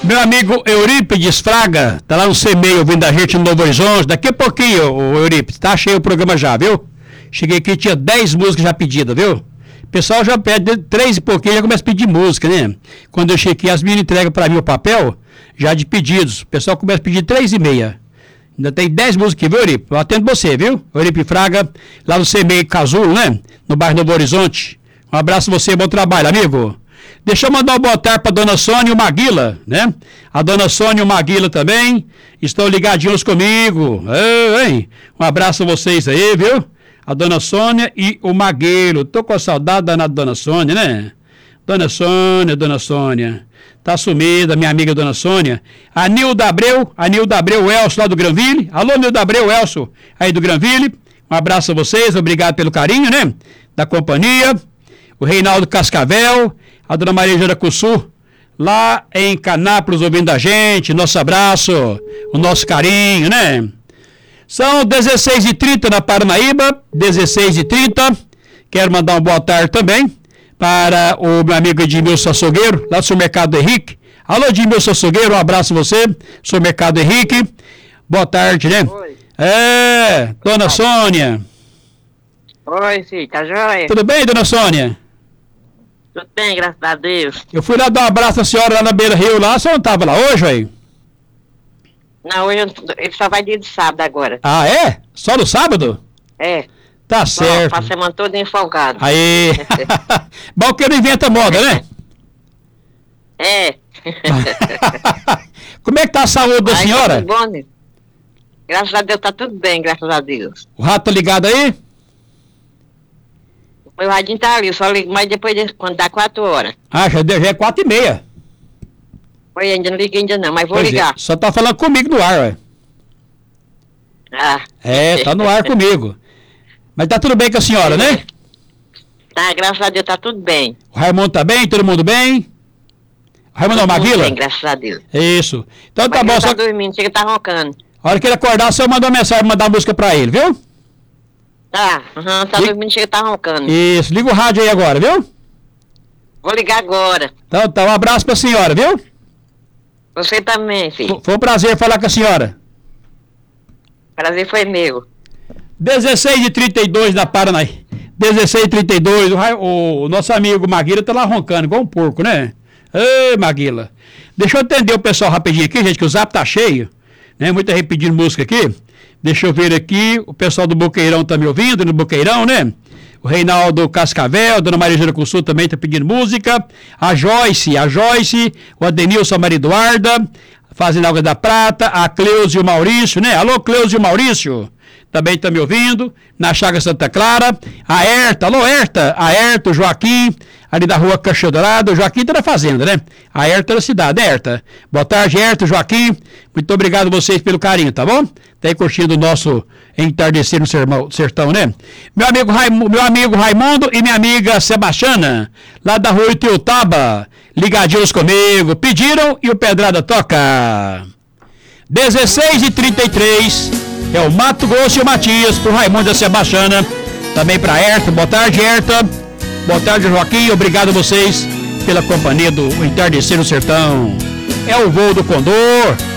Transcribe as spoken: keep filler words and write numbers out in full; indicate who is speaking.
Speaker 1: Meu amigo Eurípides Fraga, tá lá no C M E I ouvindo a gente no Novo Horizonte. Daqui a pouquinho, o Eurípides, tá cheio o programa já, viu? Cheguei aqui, tinha dez músicas já pedidas, viu? O pessoal já pede três e pouquinho, já começa a pedir música, né? Quando eu cheguei, as meninas entregam pra mim o papel, já de pedidos. O pessoal começa a pedir três e meia. Ainda tem dez músicas aqui, viu, Eurípides? Eu atendo você, viu? Eurípides Fraga, lá no C M E I Casulo, né? No bairro Novo Horizonte. Um abraço a você, bom trabalho, amigo. Deixa eu mandar uma boa tarde para a dona Sônia e o Maguila, né? A dona Sônia e o Maguila também estão ligadinhos comigo. Ei, ei. Um abraço a vocês aí, viu? A dona Sônia e o Maguilo. Tô com a saudade da dona Sônia, né? Dona Sônia, dona Sônia. Tá sumida, minha amiga dona Sônia. A Nilda Abreu, a Nilda Abreu Elcio lá do Granville. Alô, Nilda Abreu Elcio, aí do Granville. Um abraço a vocês, obrigado pelo carinho, né? Da companhia. O Reinaldo Cascavel. A dona Maria Jaracuçu, lá em Canápolis, ouvindo a gente, nosso abraço, o nosso carinho, né? São dezesseis e trinta na Paranaíba, dezesseis e trinta. Quero mandar uma boa tarde também para o meu amigo Edmilson Açougueiro, lá do Supermercado Henrique. Alô, Edmilson Açougueiro, um abraço a você, Supermercado Henrique. Boa tarde, né?
Speaker 2: Oi.
Speaker 1: É, dona Sônia.
Speaker 2: Oi, filho, tá joia?
Speaker 1: Tudo bem, dona Sônia?
Speaker 2: Tudo bem, graças a Deus.
Speaker 1: Eu fui lá dar um abraço à senhora lá na Beira Rio, lá, a senhora não estava lá hoje, aí?
Speaker 2: Não, hoje eu, ele só vai dia de sábado agora.
Speaker 1: Ah, é? Só no sábado?
Speaker 2: É.
Speaker 1: Tá
Speaker 2: Só,
Speaker 1: certo.
Speaker 2: passa a semana toda folgado.
Speaker 1: Aí. Bom que não inventa moda, né?
Speaker 2: É.
Speaker 1: Como é que tá a saúde da
Speaker 2: Aí,
Speaker 1: senhora?
Speaker 2: Tá tudo bom, né? Graças a Deus, tá tudo bem, graças a Deus.
Speaker 1: O rato tá ligado aí?
Speaker 2: O radinho tá ali, eu só ligo mais depois, de, quando dá quatro horas.
Speaker 1: Ah, já, deu- já é quatro e meia.
Speaker 2: Oi, ainda não liguei ainda não, mas vou
Speaker 1: Pois é,
Speaker 2: ligar.
Speaker 1: só tá falando comigo no ar, ué.
Speaker 2: Ah.
Speaker 1: É, tá no ar comigo. Mas tá tudo bem com a senhora, né?
Speaker 2: Tá, graças a Deus, tá tudo bem.
Speaker 1: O Raimundo tá bem? Todo mundo bem? O Raimundo não,
Speaker 2: Todo mundo
Speaker 1: Maguila?
Speaker 2: bem, graças a Deus.
Speaker 1: Isso. Então tá
Speaker 2: Mas
Speaker 1: bom,
Speaker 2: ele
Speaker 1: só
Speaker 2: tá dormindo, chega, tá roncando.
Speaker 1: a hora que ele acordar, você manda uma mensagem, mandar música pra ele, viu?
Speaker 2: Tá, uhum, tá
Speaker 1: Li-
Speaker 2: dormindo, chega, tá roncando.
Speaker 1: Isso, liga o rádio aí agora, viu?
Speaker 2: Vou ligar agora.
Speaker 1: Então tá, um abraço pra senhora, viu?
Speaker 2: Você também, filho.
Speaker 1: Foi um prazer falar com a senhora.
Speaker 2: Prazer foi meu.
Speaker 1: dezesseis e trinta e dois da Paraná. dezesseis e trinta e dois, o, Ra- o nosso amigo Maguila tá lá roncando, igual um porco, né? Ei, Maguila. Deixa eu atender o pessoal rapidinho aqui, gente, que o zap tá cheio, né? Muita gente pedindo música aqui. Deixa eu ver aqui, o pessoal do Boqueirão tá me ouvindo, no Boqueirão, né? O Reinaldo Cascavel, a dona Maria Jaracuçu também tá pedindo música. A Joyce, a Joyce, o Adenilson, a Maria Eduarda, Fazenda Água da Prata, a Cleusa e o Maurício, né? Alô, Cleusa e o Maurício, também tá me ouvindo. Na Chaga Santa Clara, a Herta, alô, Herta, a Herta, o Joaquim, ali da rua Caixão Dourado, o Joaquim tá na fazenda, né? A Herta é da cidade, né, Herta? Boa tarde, Herta, Joaquim, muito obrigado a vocês pelo carinho, tá bom? Tá aí curtindo o nosso entardecer no sermão- sertão, né? Meu amigo, Raimu- meu amigo Raimundo e minha amiga Sebastiana, lá da rua Itiutaba, ligadinhos comigo, pediram e o Pedrada toca. dezesseis e trinta e três, é o Mato Grosso e o Matias, pro Raimundo e a Sebastiana, também pra Herta, boa tarde, Herta, boa tarde, Joaquim, obrigado a vocês pela companhia do Entardecer no Sertão. É o voo do Condor.